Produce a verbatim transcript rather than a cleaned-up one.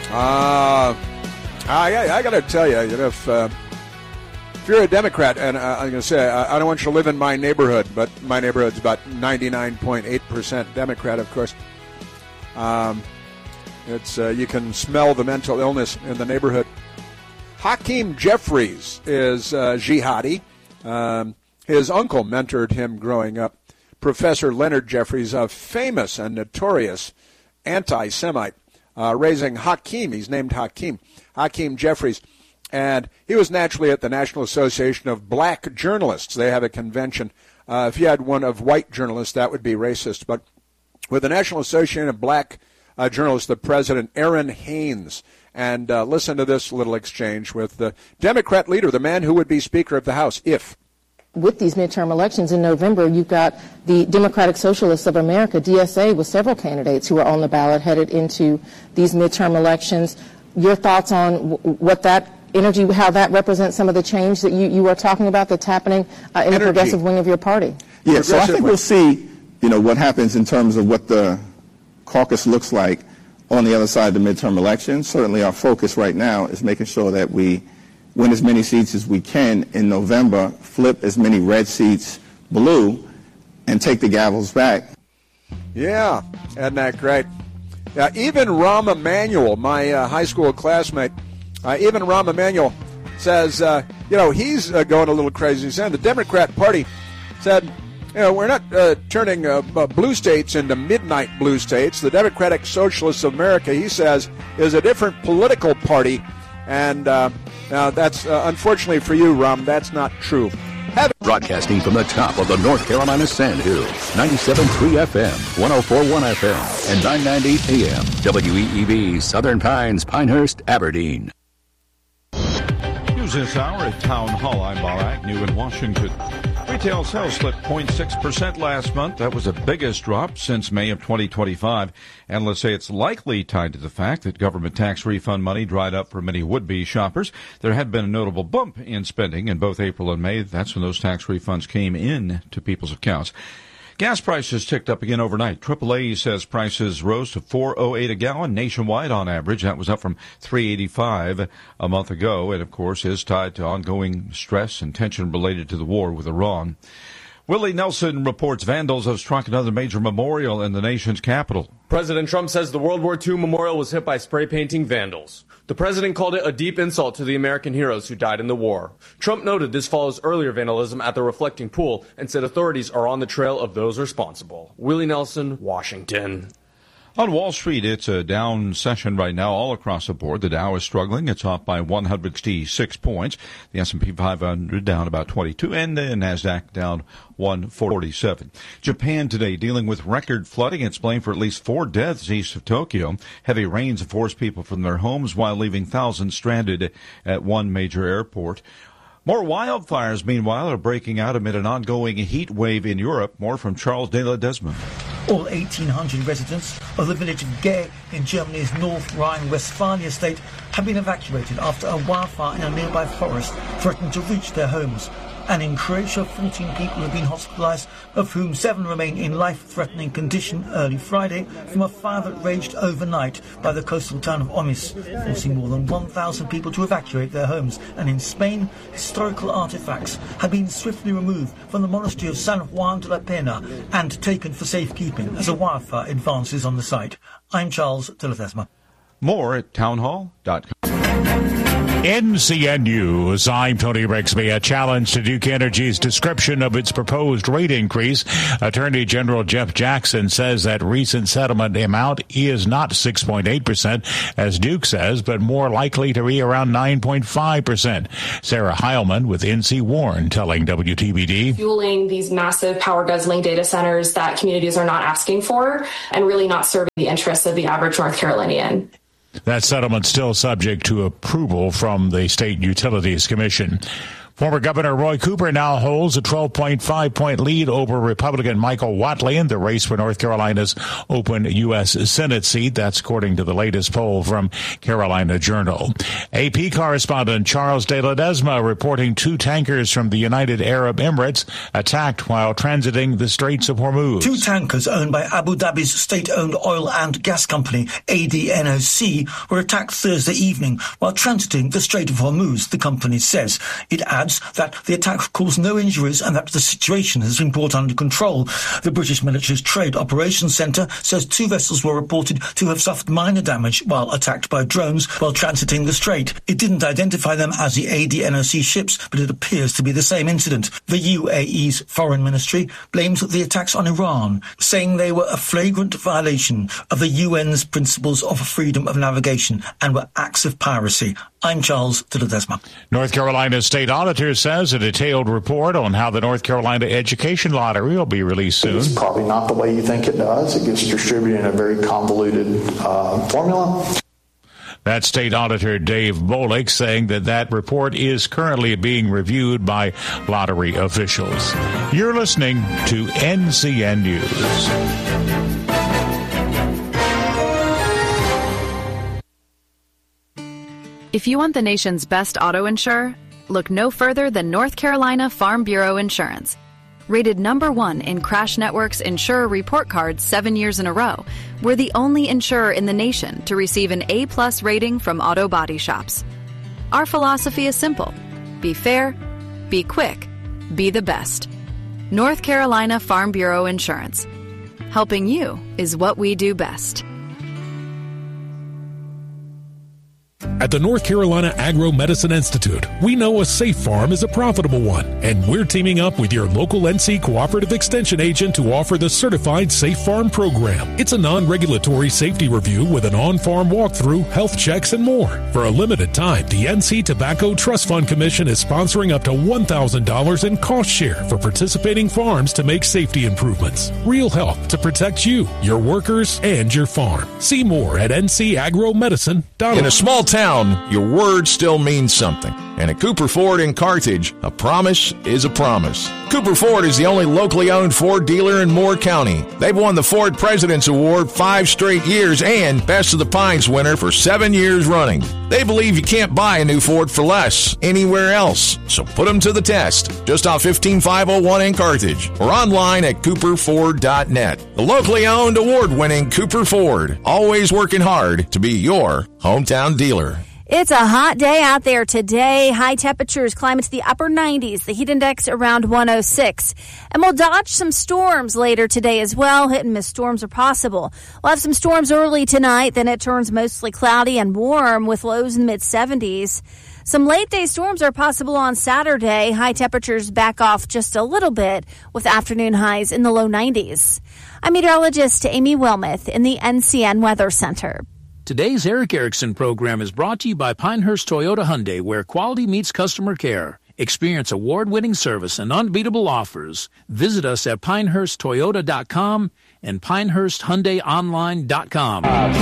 Uh, I, I got to tell you, you know, if, uh, if you're a Democrat, and uh, I'm going to say, I, I don't want you to live in my neighborhood, but my neighborhood's about ninety-nine point eight percent Democrat, of course. Um, it's uh, you can smell the mental illness in the neighborhood. Hakeem Jeffries is uh, jihadi. Um, his uncle mentored him growing up. Professor Leonard Jeffries, a famous and notorious anti-Semite, uh, raising Hakeem. He's named Hakeem. Hakeem Jeffries. And he was naturally at the National Association of Black Journalists. They have a convention. Uh, if you had one of white journalists, that would be racist. But with the National Association of Black uh, Journalists, the president, Aaron Haynes. And uh, listen to this little exchange with the Democrat leader, the man who would be Speaker of the House, if. With these midterm elections in November, you've got the Democratic Socialists of America, D S A, with several candidates who are on the ballot headed into these midterm elections. Your thoughts on w- what that energy, how that represents some of the change that you, you are talking about that's happening uh, in energy. The progressive wing of your party? Yeah, so I think we'll see, you know, what happens in terms of what the caucus looks like on the other side of the midterm elections. Certainly our focus right now is making sure that we win as many seats as we can in November, flip as many red seats blue, and take the gavels back. Yeah, isn't that great? Yeah, even Rahm Emanuel, my uh, high school classmate, uh, even Rahm Emanuel says, uh, you know, he's uh, going a little crazy. He's saying the Democrat Party said, you know, we're not uh, turning uh, uh, blue states into midnight blue states. The Democratic Socialists of America, he says, is a different political party. And uh, uh, that's, uh, unfortunately for you, Rahm, that's not true. Have Broadcasting from the top of the North Carolina Sand Hills, ninety-seven point three F M, one oh four point one F M, and nine ninety A M, W E E V, Southern Pines, Pinehurst, Aberdeen. News this hour at Town Hall. I'm Bob Agnew in Washington. Retail sales slipped zero point six percent last month. That was the biggest drop since May of twenty twenty-five. Analysts say it's likely tied to the fact that government tax refund money dried up for many would-be shoppers. There had been a notable bump in spending in both April and May. That's when those tax refunds came in to people's accounts. Gas prices ticked up again overnight. triple A says prices rose to four oh eight a gallon nationwide on average. That was up from three eighty-five a month ago, and of course is tied to ongoing stress and tension related to the war with Iran. Willie Nelson reports vandals have struck another major memorial in the nation's capital. President Trump says the World War Two memorial was hit by spray painting vandals. The president called it a deep insult to the American heroes who died in the war. Trump noted this follows earlier vandalism at the Reflecting Pool and said authorities are on the trail of those responsible. Willie Nelson, Washington. On Wall Street, it's a down session right now all across the board. The Dow is struggling. It's off by one hundred sixty-six points. The S and P five hundred down about twenty-two, and the NASDAQ down one forty-seven. Japan today dealing with record flooding. It's blamed for at least four deaths east of Tokyo. Heavy rains have forced people from their homes while leaving thousands stranded at one major airport. More wildfires, meanwhile, are breaking out amid an ongoing heat wave in Europe. More from Charles de la Desmond. All eighteen hundred residents of the village of Ge in Germany's North Rhine-Westphalia state have been evacuated after a wildfire in a nearby forest threatened to reach their homes. And in Croatia, fourteen people have been hospitalized, of whom seven remain in life-threatening condition early Friday from a fire that raged overnight by the coastal town of Omis, forcing more than one thousand people to evacuate their homes. And in Spain, historical artifacts have been swiftly removed from the monastery of San Juan de la Pena and taken for safekeeping as a wildfire advances on the site. I'm Charles de la Desma. More at townhall dot com. N C N News, I'm Tony Rixby. A challenge to Duke Energy's description of its proposed rate increase. Attorney General Jeff Jackson says that recent settlement amount is not six point eight percent, as Duke says, but more likely to be around nine point five percent. Sarah Heilman with N C Warren telling W T B D. Fueling these massive power guzzling data centers that communities are not asking for and really not serving the interests of the average North Carolinian. That settlement still subject to approval from the State Utilities Commission. Former Governor Roy Cooper now holds a twelve point five point lead over Republican Michael Whatley in the race for North Carolina's open U S Senate seat. That's according to the latest poll from Carolina Journal. A P correspondent Charles de Ledesma reporting two tankers from the United Arab Emirates attacked while transiting the Straits of Hormuz. Two tankers owned by Abu Dhabi's state-owned oil and gas company, A D N O C, were attacked Thursday evening while transiting the Strait of Hormuz, the company says. It adds that the attack caused no injuries and that the situation has been brought under control. The British military's Trade Operations Centre says two vessels were reported to have suffered minor damage while attacked by drones while transiting the strait. It didn't identify them as the A D N O C ships, but it appears to be the same incident. The U A E's foreign ministry blames the attacks on Iran, saying they were a flagrant violation of the U N's principles of freedom of navigation and were acts of piracy. I'm Charles de Ledesma. North Carolina State Auditor says a detailed report on how the North Carolina Education Lottery will be released soon. It's probably not the way you think it does. It gets distributed in a very convoluted uh, formula. That's State Auditor Dave Bolick saying that that report is currently being reviewed by lottery officials. You're listening to N C N News. If you want the nation's best auto insurer, look no further than North Carolina Farm Bureau Insurance. Rated number one in Crash Network's Insurer Report Card seven years in a row, we're the only insurer in the nation to receive an A-plus rating from auto body shops. Our philosophy is simple. Be fair, be quick, be the best. North Carolina Farm Bureau Insurance. Helping you is what we do best. At the North Carolina Agro-Medicine Institute, we know a safe farm is a profitable one, and we're teaming up with your local N C Cooperative Extension agent to offer the Certified Safe Farm Program. It's a non-regulatory safety review with an on-farm walkthrough, health checks, and more. For a limited time, the N C Tobacco Trust Fund Commission is sponsoring up to one thousand dollars in cost share for participating farms to make safety improvements. Real help to protect you, your workers, and your farm. See more at N C agro medicine dot org. In a small town, your word still means something. And at Cooper Ford in Carthage, a promise is a promise. Cooper Ford is the only locally owned Ford dealer in Moore County. They've won the Ford President's Award five straight years and Best of the Pines winner for seven years running. They believe you can't buy a new Ford for less anywhere else. So put them to the test. Just off fifteen five oh one in Carthage or online at cooper ford dot net. The locally owned, award-winning Cooper Ford. Always working hard to be your hometown dealer. It's a hot day out there today. High temperatures climb into the upper nineties. The heat index around one oh six. And we'll dodge some storms later today as well. Hit and miss storms are possible. We'll have some storms early tonight. Then it turns mostly cloudy and warm with lows in the mid seventies. Some late-day storms are possible on Saturday. High temperatures back off just a little bit with afternoon highs in the low nineties. I'm meteorologist Amy Wilmoth in the N C N Weather Center. Today's Eric Erickson program is brought to you by Pinehurst Toyota Hyundai, where quality meets customer care. Experience award-winning service and unbeatable offers. Visit us at pinehurst toyota dot com and pinehurst hyundai online dot com.